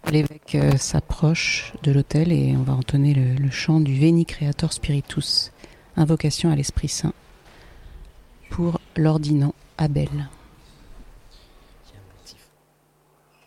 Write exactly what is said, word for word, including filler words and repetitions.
L'évêque euh, s'approche de l'autel et on va entonner le, le chant du Veni Creator Spiritus, invocation à l'Esprit Saint, pour l'ordinant Abel.